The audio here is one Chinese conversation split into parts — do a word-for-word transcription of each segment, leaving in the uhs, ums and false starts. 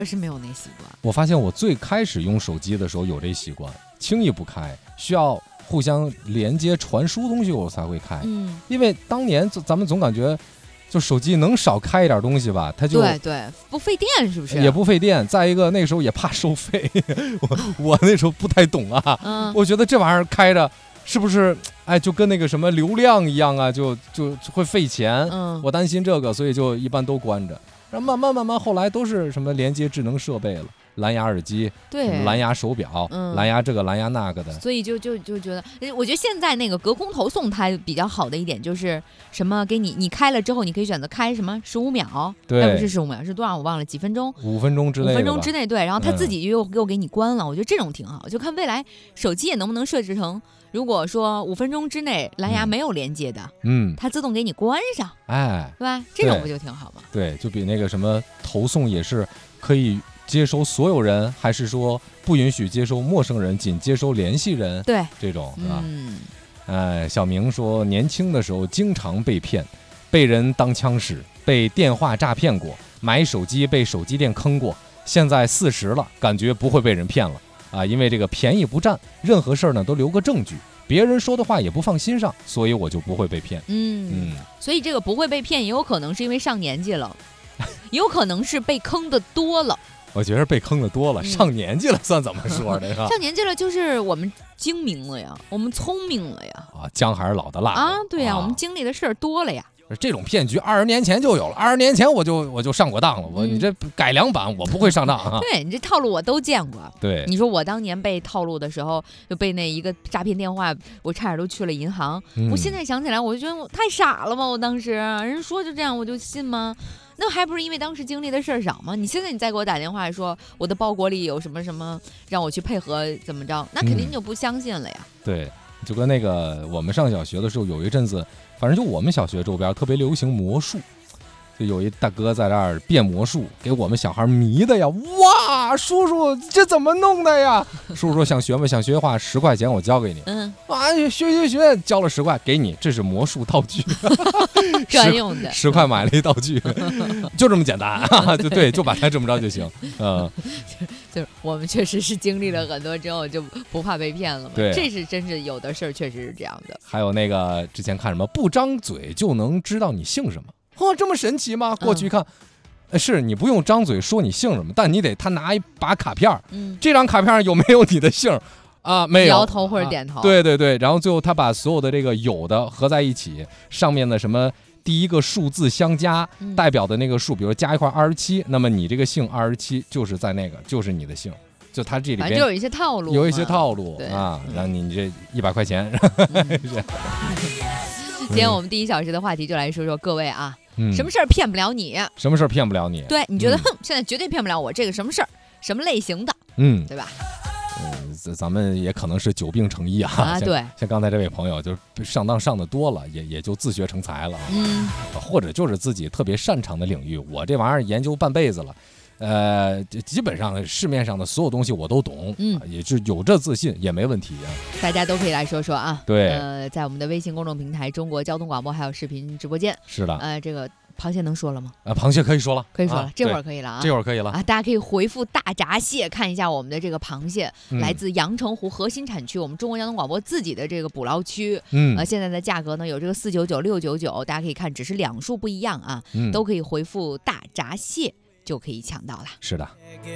是没有那习惯。 我发现我最开始用手机的时候有这习惯，轻易不开，需要互相连接传输东西我才会开。 嗯， 因为当年咱们总感觉就手机能少开一点东西吧，它就对对不费电，是不是？ 也不费电。再一个那个时候也怕收费，我我那时候不太懂啊， 嗯， 我觉得这玩意儿开着是不是哎就跟那个什么流量一样啊，就就会费钱。 嗯， 我担心这个，所以就一般都关着。然后慢慢慢慢后来都是什么连接智能设备了。蓝牙耳机， 对， 蓝牙手表，嗯、蓝牙这个蓝牙那个的， 所以就就就觉得，我觉得现在那个隔空投送它比较好的一点就是什么，给你你开了之后，你可以选择开什么十五秒， 对， 不是十五秒，是多少我忘了，几分钟， 五分钟之内， 五分钟之内，对，然后它自己又又给你关了，嗯、我觉得这种挺好，就看未来手机也能不能设置成，如果说五分钟之内蓝牙没有连接的，嗯，它自动给你关上， 哎， 对吧？这种不就挺好吗？ 对，就比那个什么投送也是可以接收所有人，还是说不允许接收陌生人，仅接收联系人？ 对， 这种啊。 嗯， 哎，小明说年轻的时候经常被骗，被人当枪使，被电话诈骗过，买手机被手机店坑过。现在四十了，感觉不会被人骗了啊，因为这个便宜不占，任何事儿呢都留个证据，别人说的话也不放心上，所以我就不会被骗。 嗯嗯，所以这个不会被骗，也有可能是因为上年纪了，也有可能是被坑的多了。 我觉得被坑的多了，嗯、上年纪了算怎么说的？ 上年纪了就是我们精明了呀，我们聪明了呀。 啊，姜还是老的辣啊，对呀、啊，我们经历的事儿多了呀。 这种骗局二十年前就有了，二十年前我就我就上过当了。我、嗯、你这改良版我不会上当啊。 对，你这套路我都见过。 对， 你说我当年被套路的时候，就被那一个诈骗电话，我差点都去了银行。嗯、我现在想起来，我就觉得我太傻了吧！我当时人说就这样，我就信吗？那还不是因为当时经历的事儿少吗？你现在你再给我打电话说我的包裹里有什么什么，让我去配合怎么着，那肯定就不相信了呀。 嗯、对，就跟那个我们上小学的时候，有一阵子，反正就我们小学周边特别流行魔术。就有一大哥在这儿变魔术，给我们小孩迷的呀！哇，叔叔这怎么弄的呀？叔叔说想学吗？想学的话，十块钱我交给你。嗯，啊，学学学，交了十块给你，这是魔术道具， 专用的， 十块买了一道具，就这么简单啊！就对，就把它这么着就行。嗯， 就是我们确实是经历了很多之后，就不怕被骗了嘛。 对， 这是真是有的事儿，确实是这样的。 还有那个之前看什么，不张嘴就能知道你姓什么。哦，这么神奇吗？过去一看，嗯、是你不用张嘴说你姓什么，但你得他拿一把卡片，嗯，这张卡片上有没有你的姓啊？没有， 摇头或者点头、 啊。对对对，然后最后他把所有的这个有的合在一起，上面的什么第一个数字相加，嗯、代表的那个数，比如加一块二十七，那么你这个姓二十七就是在那个就是你的姓。就他这里边反正有一些套路， 有一些套路啊， 嗯、 然后你这一百块钱。 嗯、今天我们第一小时的话题就来说说各位啊。嗯、什么事儿骗不了你？ 什么事儿骗不了你？ 对，你觉得、嗯、哼，现在绝对骗不了我这个什么事儿，什么类型的？嗯，对吧？ 嗯，咱们也可能是久病成医啊。 啊，对， 像刚才这位朋友，就是上当上的多了，也也就自学成才了。嗯，或者就是自己特别擅长的领域，我这玩意儿研究半辈子了。呃，基本上市面上的所有东西我都懂，嗯，也是有这自信也没问题啊。 大家都可以来说说啊， 对， 呃，在我们的微信公众平台中国交通广播还有视频直播间， 是的， 呃，这个螃蟹能说了吗？ 啊，螃蟹可以说了， 可以说了， 啊、 这会儿可以了啊， 这会儿可以了啊，大家可以回复大闸蟹看一下我们的这个螃蟹，嗯、来自阳澄湖核心产区，我们中国交通广播自己的这个捕捞区，嗯，呃，现在的价格呢有这个四九九、六九九，大家可以看，只是两数不一样啊，嗯、都可以回复大闸蟹。就可以抢到了。 是的。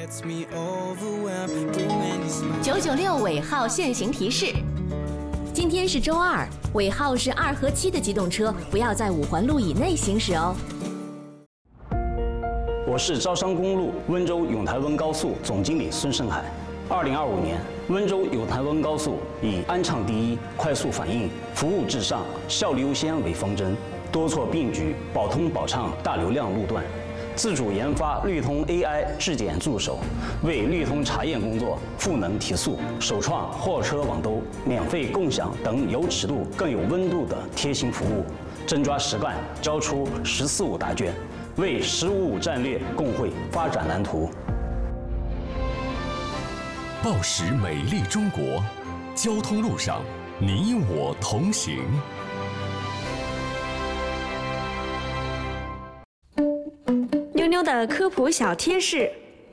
九九六尾号限行提示：今天是周二，尾号是二和七的机动车不要在五环路以内行驶哦。 我是招商公路温州永台温高速总经理孙胜海。二零二五年，温州永台温高速以安畅第一、快速反应、服务至上、效率优先为方针，多措并举，保通保畅大流量路段。自主研发绿通 A I 质检助手，为绿通查验工作赋能提速，首创货车网兜、免费共享等有尺度更有温度的贴心服务，真抓实干，交出“十四五”答卷，为“十五五”战略共绘发展蓝图。 报时美丽中国，交通路上你我同行。 妞妞的科普小贴士：